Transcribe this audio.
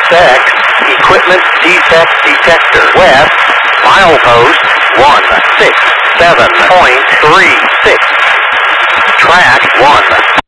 CSX Equipment Defect Detector. West, milepost 167.36. Track 1.